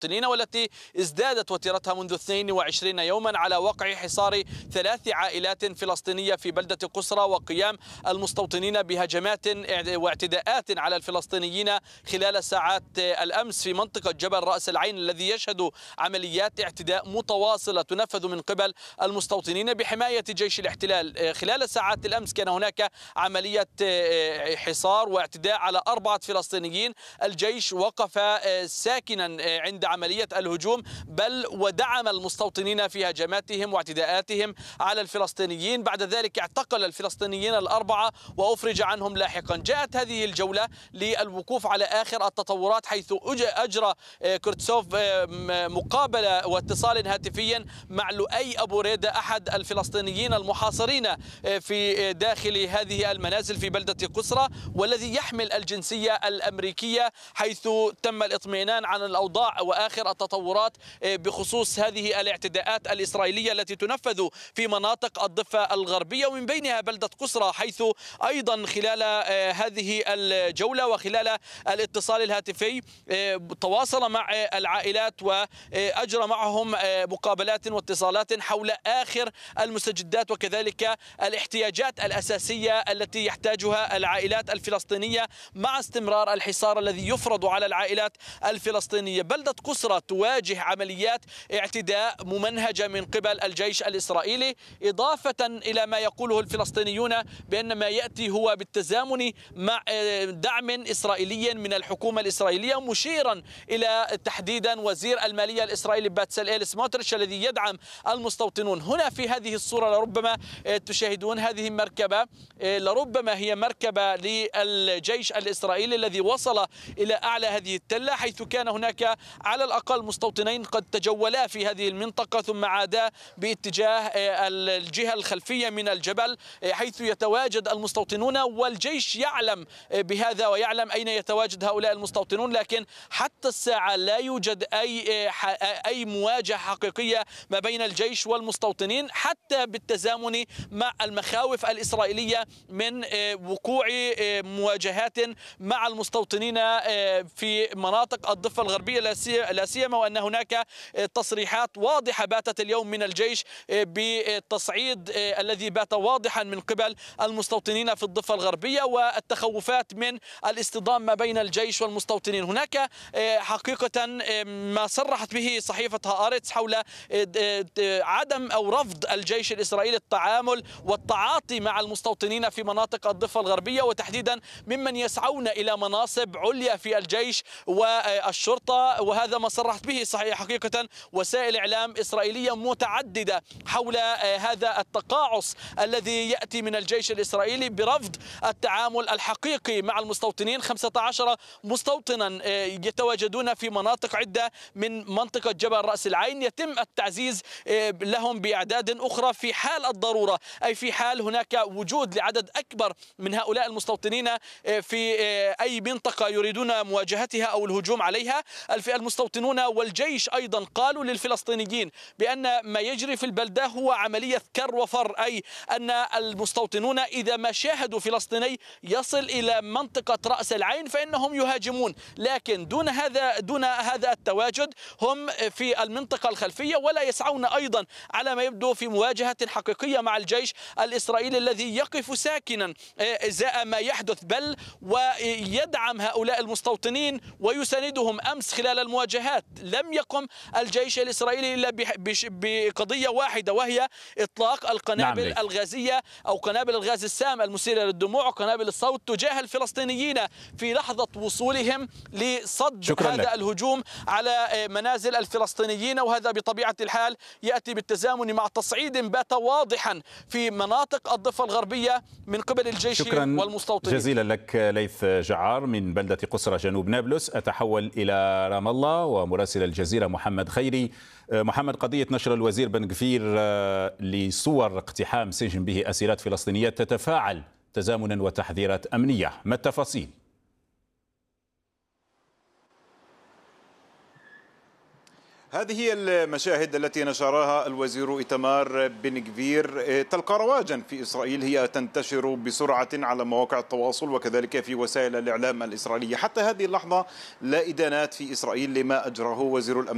المستوطنين، والتي ازدادت وتيرتها منذ 22 يوما على وقع حصار 3 عائلات فلسطينية في بلدة قسرى، وقيام المستوطنين بهجمات واعتداءات على الفلسطينيين خلال ساعات الأمس في منطقة جبل رأس العين، الذي يشهد عمليات اعتداء متواصلة تنفذ من قبل المستوطنين بحماية جيش الاحتلال. خلال ساعات الأمس كان هناك عملية حصار واعتداء على 4 فلسطينيين. الجيش وقف ساكنا عند عملية الهجوم، بل ودعم المستوطنين في هجماتهم واعتداءاتهم على الفلسطينيين. بعد ذلك اعتقل الفلسطينيين ال4 وأفرج عنهم لاحقا. جاءت هذه الجولة للوقوف على آخر التطورات، حيث أجرى كورتسوف مقابلة واتصال هاتفيا مع لؤي أبو ريدة أحد الفلسطينيين المحاصرين في داخل هذه المنازل في بلدة قسرى، والذي يحمل الجنسية الأمريكية، حيث تم الاطمئنان عن الأوضاع وآخر التطورات بخصوص هذه الاعتداءات الإسرائيلية التي تنفذ في مناطق الضفة الغربية، ومن بينها بلدة قسرى، حيث أيضا خلال هذه الجولة وخلال الاتصال الهاتفي تواصل مع العائلات وأجرى معهم مقابلات واتصالات حول آخر المستجدات وكذلك الاحتياجات الأساسية التي يحتاجها العائلات الفلسطينية مع استمرار الحصار الذي يفرض على العائلات الفلسطينية. بلدة قسرى تواجه عمليات اعتداء ممنهجة من قبل الجيش الإسرائيلي، إضافة إلى ما يقوله الفلسطينيون بأن ما يأتي هو بالتزامن مع دعم إسرائيلي من الحكومة الإسرائيلية، مشيرا إلى تحديدا وزير المالية الإسرائيلي باتسلئيل سموتريتش الذي يدعم المستوطنون. هنا في هذه الصورة لربما تشاهدون هذه المركبة، لربما هي مركبة للجيش الإسرائيلي الذي وصل إلى أعلى هذه التلة، حيث كان هناك على الأقل مستوطنين قد تجولا في هذه المنطقة ثم عادا باتجاه الجهة الخلفية من الجبل، حيث يتواجد المستوطنون، والجيش يعلم بهذا ويعلم أين يتواجد هؤلاء المستوطنون. لكن حتى الساعة لا يوجد أي مواجهة حقيقية ما بين الجيش والمستوطنين، حتى بالتزامن مع المخاوف الإسرائيلية من وقوع مواجهات مع المستوطنين في مناطق الضفة الغربية، لا سيما وأن هناك تصريحات واضحة باتت اليوم من الجيش بالتصعيد الذي بات واضحا من قبل المستوطنين في الضفة الغربية والتخوفات من الاصطدام ما بين الجيش والمستوطنين. هناك حقيقة ما صرحت به صحيفة هآرتس حول عدم أو رفض الجيش الإسرائيلي التعامل والتعاطي مع المستوطنين في مناطق الضفة الغربية، وتحديدا ممن يسعون إلى مناصب عليا في الجيش والشرطة، وهذا ما صرحت به صحيح حقيقة وسائل إعلام إسرائيلية متعددة حول هذا التقاعس الذي يأتي من الجيش الإسرائيلي برفض التعامل الحقيقي مع المستوطنين. 15 مستوطنا يتواجدون في مناطق عدة من منطقة جبل رأس العين، يتم التعزيز لهم بأعداد أخرى في حال الضرورة، أي في حال هناك وجود لعدد أكبر من هؤلاء المستوطنين في أي منطقة يريدون مواجهتها أو الهجوم عليها. المستوطنون والجيش أيضا قالوا للفلسطينيين بأن ما يجري في البلدة هو عملية كر وفر، أي أن المستوطنون إذا ما شاهدوا فلسطيني يصل إلى منطقة رأس العين فإنهم يهاجمون، لكن دون هذا التواجد هم في المنطقة الخلفية، ولا يسعون أيضا على ما يبدو في مواجهة حقيقية مع الجيش الإسرائيلي الذي يقف ساكنا إزاء ما يحدث، بل ويدعم هؤلاء المستوطنين ويساندهم. أمس خلال المواجهات لم يقم الجيش الإسرائيلي إلا بقضية واحدة، وهي إطلاق القنابل الغازية أو قنابل الغاز السام المسيلة للدموع وقنابل الصوت تجاه الفلسطينيين في لحظة وصولهم لصد هذا الهجوم على منازل الفلسطينيين. وهذا بطبيعة الحال يأتي بالتزامن مع تصعيد بات واضحا في مناطق الضفة الغربية من قبل الجيش والمستوطنين. جزيلا لك ليث جعار من بلدة قسرى جنوب نابلس. أتحول إلى رام الله ومراسل الجزيرة محمد خيري. محمد، قضية نشر الوزير بن غفير لصور اقتحام سجن به أسيرات فلسطينيات تتفاعل تزامنا وتحذيرات أمنية، ما التفاصيل؟ هذه هي المشاهد التي نشرها الوزير إيتمار بن غفير تلقى رواجا في إسرائيل، هي تنتشر بسرعة على مواقع التواصل وكذلك في وسائل الإعلام الإسرائيلية. حتى هذه اللحظة لا إدانات في إسرائيل لما أجره وزير الأمن